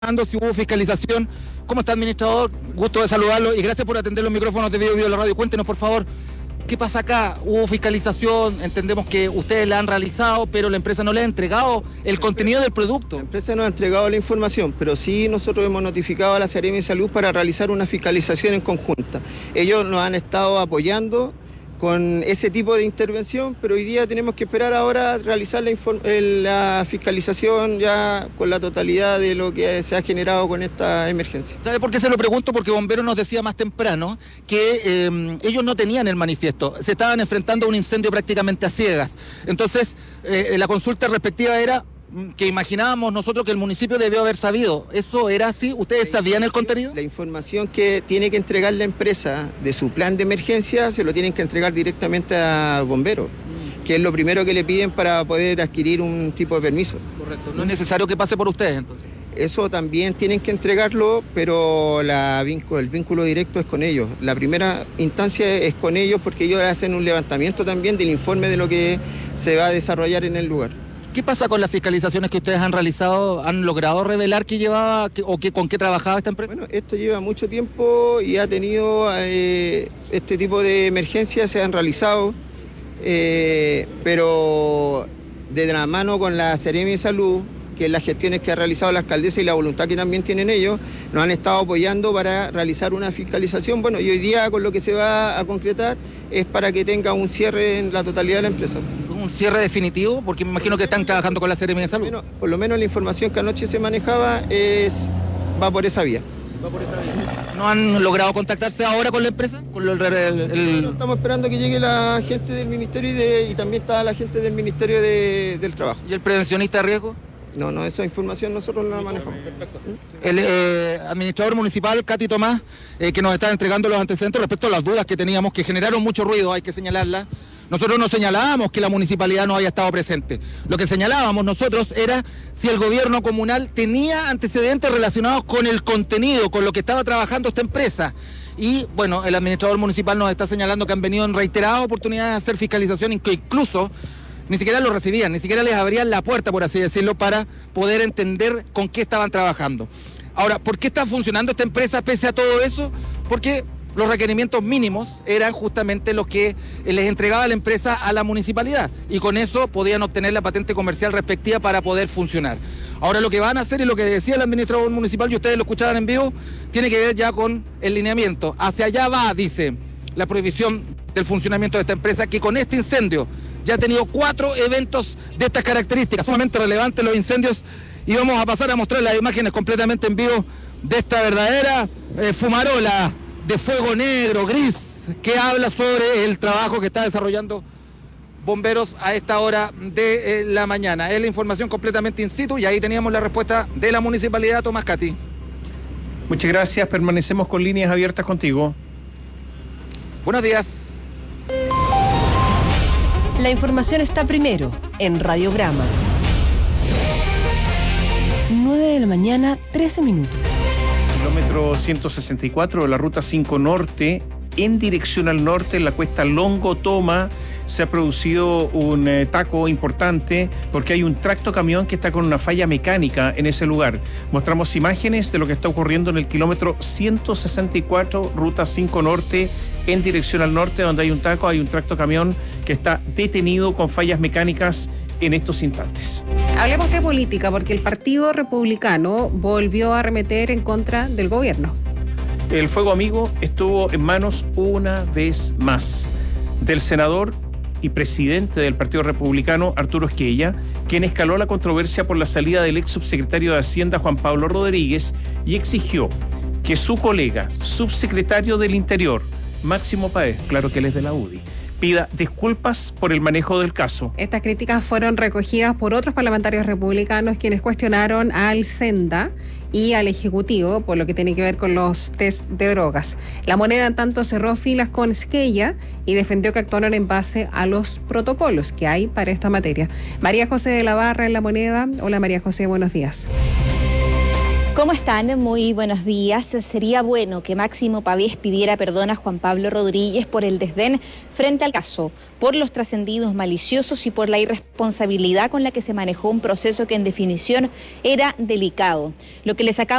Si hubo fiscalización. ¿Cómo está, administrador? Gusto de saludarlo y gracias por atender los micrófonos de Bio Bio de la radio. Cuéntenos, por favor, ¿qué pasa acá? ¿Hubo fiscalización? Entendemos que ustedes la han realizado, pero la empresa no le ha entregado el contenido del producto. La empresa no ha entregado la información, pero sí nosotros hemos notificado a la Seremi de Salud para realizar una fiscalización en conjunta. Ellos nos han estado apoyando con ese tipo de intervención, pero hoy día tenemos que esperar ahora a realizar la fiscalización ya con la totalidad de lo que se ha generado con esta emergencia. ¿Sabe por qué se lo pregunto? Porque Bomberos nos decía más temprano que ellos no tenían el manifiesto, se estaban enfrentando a un incendio prácticamente a ciegas. Entonces, la consulta respectiva era que imaginábamos nosotros que el municipio debió haber sabido. ¿Eso era así? ¿Ustedes sabían el contenido? La información que tiene que entregar la empresa de su plan de emergencia se lo tienen que entregar directamente a Bomberos, que es lo primero que le piden para poder adquirir un tipo de permiso. Correcto. ¿No es necesario que pase por ustedes entonces? Eso también tienen que entregarlo, pero el vínculo directo es con ellos. La primera instancia es con ellos porque ellos hacen un levantamiento también del informe de lo que se va a desarrollar en el lugar. ¿Qué pasa con las fiscalizaciones que ustedes han realizado? ¿Han logrado revelar qué llevaba con qué trabajaba esta empresa? Bueno, esto lleva mucho tiempo y ha tenido este tipo de emergencias, se han realizado, pero de la mano con la Seremi de Salud, que es las gestiones que ha realizado la alcaldesa y la voluntad que también tienen ellos, nos han estado apoyando para realizar una fiscalización. Bueno, y hoy día con lo que se va a concretar es para que tenga un cierre en la totalidad de la empresa. ¿Un cierre definitivo? Porque me imagino que están trabajando con la Seremi de Salud. Bueno, por lo menos la información que anoche se manejaba va por esa vía. ¿No han logrado contactarse ahora con la empresa? Estamos esperando que llegue la gente del Ministerio y también está la gente del Ministerio del Trabajo. ¿Y el prevencionista de riesgo? No, esa información nosotros no la manejamos. Perfecto. El administrador municipal, Katy Tomás, que nos está entregando los antecedentes respecto a las dudas que teníamos, que generaron mucho ruido, hay que señalarlas. Nosotros no señalábamos que la municipalidad no haya estado presente. Lo que señalábamos nosotros era si el gobierno comunal tenía antecedentes relacionados con el contenido, con lo que estaba trabajando esta empresa. Y bueno, el administrador municipal nos está señalando que han venido en reiteradas oportunidades a hacer fiscalización, que incluso ni siquiera lo recibían, ni siquiera les abrían la puerta, por así decirlo, para poder entender con qué estaban trabajando. Ahora, ¿por qué está funcionando esta empresa pese a todo eso? Porque los requerimientos mínimos eran justamente los que les entregaba la empresa a la municipalidad y con eso podían obtener la patente comercial respectiva para poder funcionar. Ahora lo que van a hacer y lo que decía el administrador municipal, y ustedes lo escuchaban en vivo, tiene que ver ya con el lineamiento. Hacia allá va, dice, la prohibición del funcionamiento de esta empresa, que con este incendio ya ha tenido 4 eventos de estas características, sumamente relevantes los incendios, y vamos a pasar a mostrar las imágenes completamente en vivo de esta verdadera fumarola de fuego negro, gris, que habla sobre el trabajo que está desarrollando Bomberos a esta hora de la mañana. Es la información completamente in situ y ahí teníamos la respuesta de la municipalidad. Tomás, Katy. Muchas gracias, permanecemos con líneas abiertas contigo. Buenos días. La información está primero en Radiograma. 9 de la mañana, 13 minutos. Kilómetro 164 de la ruta 5 norte, en dirección al norte, en la cuesta Longo Toma, se ha producido un taco importante porque hay un tractocamión que está con una falla mecánica en ese lugar. Mostramos imágenes de lo que está ocurriendo en el kilómetro 164, ruta 5 norte, en dirección al norte, donde hay un tractocamión que está detenido con fallas mecánicas en estos instantes. Hablemos de política, porque el Partido Republicano volvió a arremeter en contra del gobierno. El fuego amigo estuvo en manos una vez más del senador y presidente del Partido Republicano, Arturo Esquella, quien escaló la controversia por la salida del ex subsecretario de Hacienda, Juan Pablo Rodríguez, y exigió que su colega, subsecretario del Interior, Máximo Páez, claro que él es de la UDI, pida disculpas por el manejo del caso. Estas críticas fueron recogidas por otros parlamentarios republicanos quienes cuestionaron al Senda y al Ejecutivo por lo que tiene que ver con los test de drogas. La Moneda, en tanto, cerró filas con Esquella y defendió que actuaron en base a los protocolos que hay para esta materia. María José de la Barra en La Moneda. Hola María José, buenos días. ¿Cómo están? Muy buenos días. Sería bueno que Máximo Pavés pidiera perdón a Juan Pablo Rodríguez por el desdén frente al caso, por los trascendidos maliciosos y por la irresponsabilidad con la que se manejó un proceso que en definición era delicado. Lo que les acabo